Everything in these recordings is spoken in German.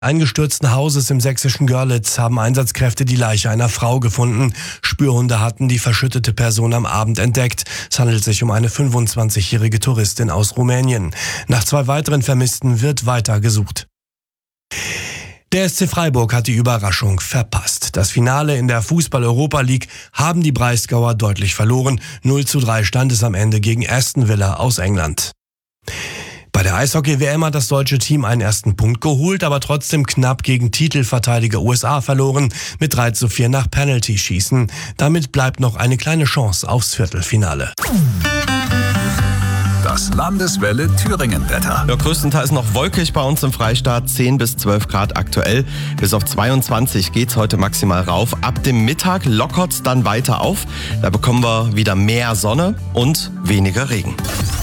Eingestürzten Hauses im sächsischen Görlitz haben Einsatzkräfte die Leiche einer Frau gefunden. Spürhunde hatten die verschüttete Person am Abend entdeckt. Es handelt sich um eine 25-jährige Touristin aus Rumänien. Nach 2 weiteren Vermissten wird weiter gesucht. Der SC Freiburg hat die Überraschung verpasst. Das Finale in der Fußball-Europa League haben die Breisgauer deutlich verloren. 0:3 stand es am Ende gegen Aston Villa aus England. Bei der Eishockey-WM hat das deutsche Team einen ersten Punkt geholt, aber trotzdem knapp gegen Titelverteidiger USA verloren, mit 3:4 nach Penalty-Schießen. Damit bleibt noch eine kleine Chance aufs Viertelfinale. Das Landeswelle Thüringen-Wetter. Ja, größtenteils noch wolkig bei uns im Freistaat, 10 bis 12 Grad aktuell. Bis auf 22 geht's heute maximal rauf. Ab dem Mittag lockert's dann weiter auf. Da bekommen wir wieder mehr Sonne und weniger Regen.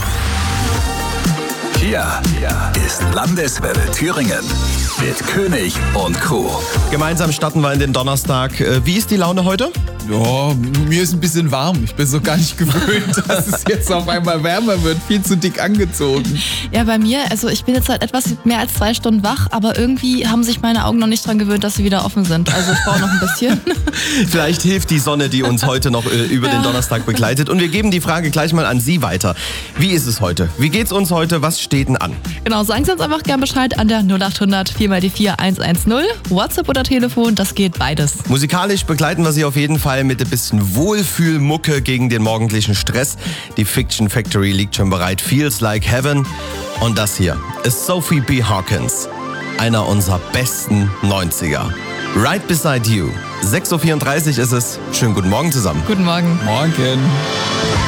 Hier ist Landeswelle Thüringen mit König und Crew. Gemeinsam starten wir in den Donnerstag. Wie ist die Laune heute? Ja, mir ist ein bisschen warm. Ich bin so gar nicht gewöhnt, dass es jetzt auf einmal wärmer wird. Viel zu dick angezogen. Ja, bei mir, also ich bin jetzt seit etwas mehr als 2 Stunden wach, aber irgendwie haben sich meine Augen noch nicht dran gewöhnt, dass sie wieder offen sind. Also ich brauche noch ein bisschen. Vielleicht hilft die Sonne, die uns heute noch über den Donnerstag begleitet. Und wir geben die Frage gleich mal an Sie weiter. Wie ist es heute? Wie geht's uns heute? Was steht denn an? Genau, sagen Sie uns einfach gern Bescheid an der 0800 4x4 110. WhatsApp oder Telefon, das geht beides. Musikalisch begleiten wir Sie auf jeden Fall mit ein bisschen Wohlfühlmucke gegen den morgendlichen Stress. Die Fiction Factory liegt schon bereit. Feels Like Heaven. Und das hier ist Sophie B. Hawkins. Einer unserer besten 90er. Right Beside You. 6:34 Uhr ist es. Schönen guten Morgen zusammen. Guten Morgen. Morgen.